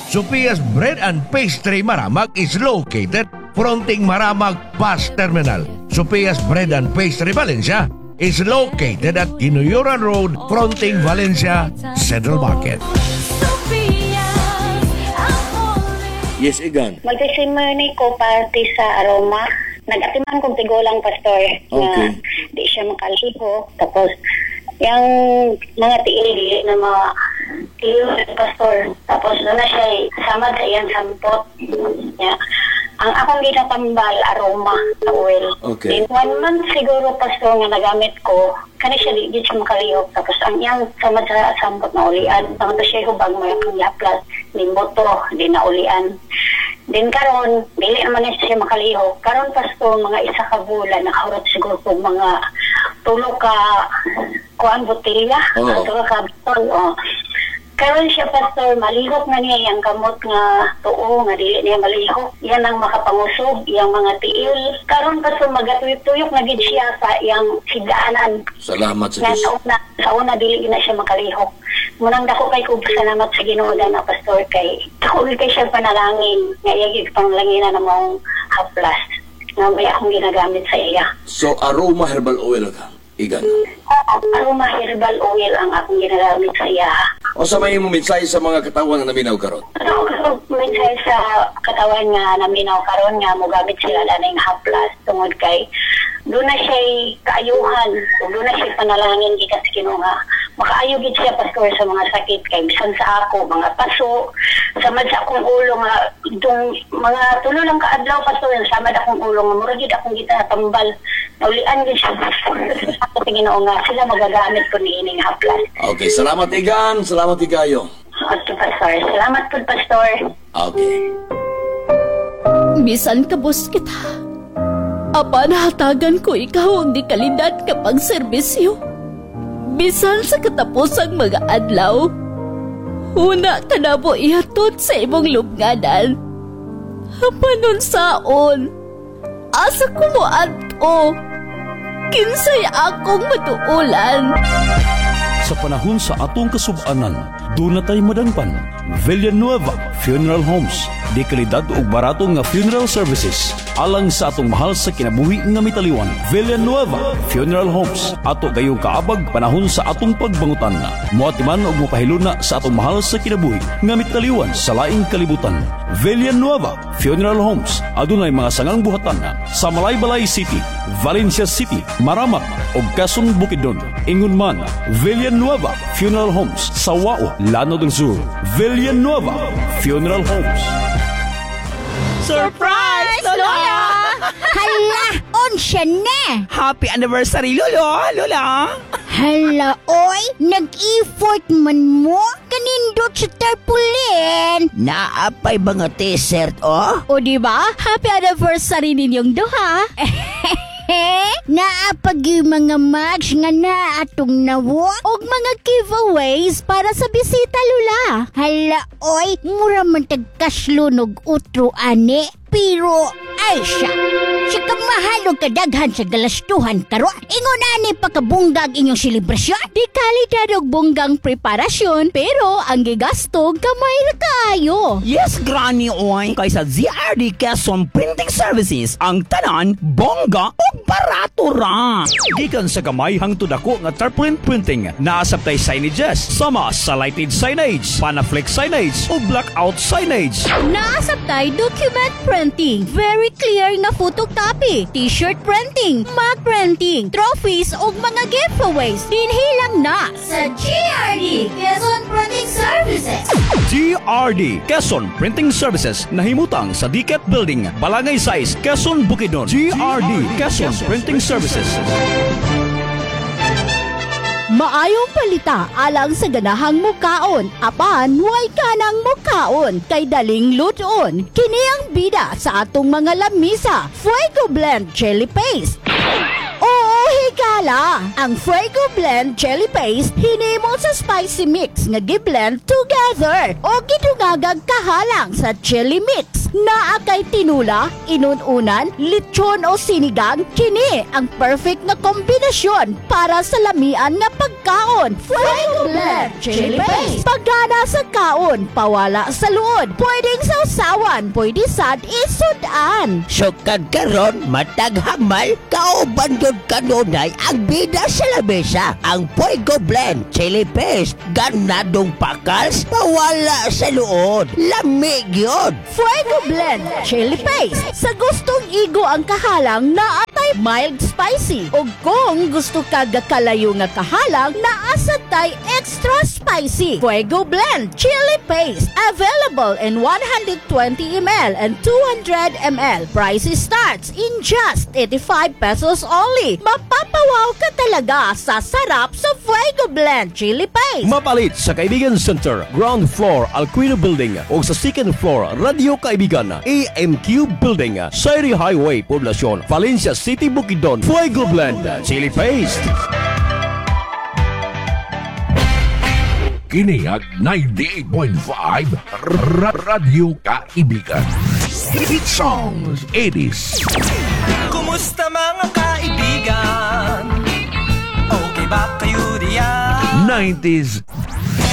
Sophia's Bread and Pastry Maramag is located fronting Maramag Bus Terminal. Sophia's Bread and Pastry Valencia is located at Ginuyuran Road fronting Valencia Central Market. Yes, Igan. Magsisimony ko party sa Aroma. Nag-atiman kong tigulang pastor Okay. na di siya makaliho. Tapos, yung mga tiili na mga tiyo pastor. Tapos, doon na siya samad sa iyang sampot. Yeah. Ang akong ginatambal, Aroma, sa oil. Okay. In 1 month siguro, pastor, nga nagamit ko, kani siya di siya makalihok. Tapos, ang iyang samad sa sampot na ulian. Pangato siya hubag mo yung yaplas. Limboto, di na ulian. Din karon, dili naman na siya makaliho. Karon pastor, mga isa ka bulan, nakahurot siguro po mga tulo ka kuan botilya. Oo. Tulo ka botol. Oh. Karon siya pastor, malihok na niya yung gamot nga tuo, nga dili niya malihok. Yan ang makapangusog, yung mga tiil. Karon pastor, magatuyok-tuyok na gid siya sa yung higaanan. Salamat sa Nga Diyos. sa una dili na siya makalihok. Munang dako kay ko salamat sa Ginoo na pastor kay ako kay siya panalangin nga iyagig panglangina na mong haplas nga may akong ginagamit sa iya. So, Aroma Herbal Oil ka, Igan. Aroma herbal oil ang akong ginagamit sa iya. O sa may mo mensahe sa mga katawan na naminaw karon. Ako minsan sa katawan nga naminaw karon nga mogamit sila daning haplas tungod kay doon na siya kaayuhan, doon na siya panalangin gikan sa Ginoo nga makaayo gid siya pastor sa mga sakit kay bisan sa ako mga paso samad sa akong ulo nga itong mga tulo lang kaadlaw pastor samad akong ulo nga mura gid akong gitatambal naulian gid siya ako sa Ginoo nga sila magagamit ko niining haplas. Okay, salamat Igan. Salamat Igayo. Okay, pastor. Salamat po, pastor. Okay. Bisan kabus kita. Apan hatagan ko ikaw ang di kalidad kapag serbisyo. Bisan sa katapusang mga adlaw. Una ka na po ihatod sa imong lubnganan. Apanon saon. Asa ko mo ato. Kinsay akong matuulan. Sa panahon sa atong kasub-anan, doon na tayo madangpan. Villanueva Funeral Homes. Di kalidad o barato nga funeral services. Alang sa atong mahal sa kinabuhi nga mitaliwan. Villanueva Funeral Homes. Ato gayong kaabag panahon sa atong pagbangutan. Muatiman o mupahiluna sa atong mahal sa kinabuhi nga mitaliwan sa laing kalibutan. Villanueva Funeral Homes. Adunay mga sangang buhatan sa Malaybalay City, Valencia City, Maramag o Quezon Bukidnon. Ingon man, Villanueva Funeral Homes sa Wao, Lano del Sur. Villanueva Funeral Homes. Surprise, Lola! Hala, onsya na! Happy anniversary, Lola! Hala, oy, nag-effort man mo? Kanindot sa tarpaulin. Naapay ba nga t-shirt, oh? O diba? Happy anniversary ninyong duha. Naapag yung mga mugs nga na atong nawo og mga giveaways para sa bisita, Lula. Hala, oy, mura man tagkaslunog utro, ane. Pero, ay siya. Siya kamahalog kadaghan sa galastuhan karon. Ingon ani pagkabunggag inyong selebrasyon. Di kalidad og bunggang preparasyon, pero ang gigastog kamay ra kaayo. Yes, Granny, oy. Kaysa ZRD Quezon Printing Services, ang tanan, bongga o barato ra. Gikan sa gamay hangtod ako nga tarpaulin printing. Naasabtay signages sama sa lighted signage, panaflex signage o blackout signage. Naasabtay document printing, very clear nga photocopy, t-shirt printing, mug printing, trophies ug mga giveaways. Dinhilang na sa GRD Quezon Printing Services. GRD Quezon Printing Services nahimutang sa Diket Building, Balangay Size, Quezon, Bukidnon. GRD Quezon Printing Services. Maayong palita alang sa ganahang mukaon. Apan, way ka ng mukaon. Kay daling luton. Kini ang bida sa atong mga lamisa. Fuego Blend Jelly Paste. Oo, higala! Ang Fuego Blend Jelly Paste hinimo sa spicy mix nga gi-blend together o gidungagag kahalang sa jelly mix. Naa kay tinula, inununan, lechon o sinigang, kini ang perfect na kombinasyon para sa lamian nga pagkaon. Fuego Blend Chili Paste. Pagana sa kaon, pawala sa luod. Pwedeng sausawan, pwede sad isudan. Sukad karon matag hamal, kauban yun kanunay ang bida sa lamesa. Ang Fuego Blend Chili Paste, ganadong pakals, pawala sa luod. Lamig yun. Fuego Blend Chili Paste. Sa gustong igo ang kahalang na atay mild spicy. O kung gusto ka gakalayo nga kahalang na asatay extra spicy. Fuego Blend Chili Paste. Available in 120 ml and 200 ml. Price starts in just 85 pesos only. Mapapawaw ka talaga sa sarap sa Fuego Blend Chili Paste. Mapalit sa Kaibigan Center, ground floor, Alquino Building o sa second floor, Radio Kaibigan, AMQ Building, Sairi Highway, Poblacion, Valencia City, Bukidnon. Fuego Blend Chili Paste. Kiniag 98.5 Radio Kaibigan. Hit songs 80s. Kumusta mga kaibigan? Okay ba kayo diyan? 90s